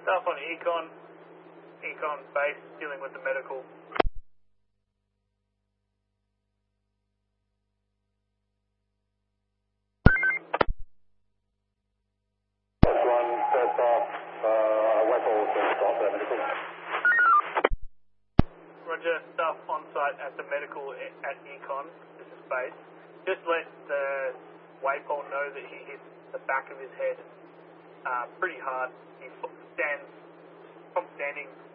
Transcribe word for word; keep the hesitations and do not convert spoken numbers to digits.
Staff on Econ, Econ base, dealing with the medical. One, first off, uh, Wessels and stop the medical. Roger, staff on site at the medical at Econ, this is base. Just let the waypoint know that he hit the back of his head uh, pretty hard. He stands, from standing